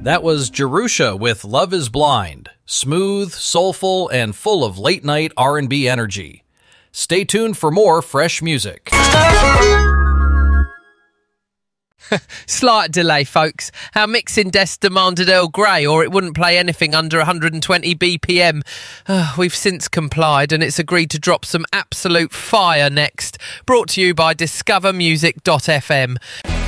That was Jerusha with Love is Blind. Smooth, soulful, and full of late-night R&B energy. Stay tuned for more fresh music. Slight delay, folks. Our mixing desk demanded Earl Grey, or it wouldn't play anything under 120 BPM. We've since complied, and it's agreed to drop some absolute fire next. Brought to you by discovermusic.fm.